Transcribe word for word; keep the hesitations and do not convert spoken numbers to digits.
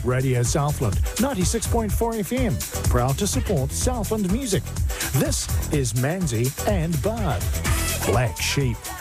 Radio Southland, ninety-six point four F M. Proud to support Southland music. This is Manzi and Bard. Black Sheep.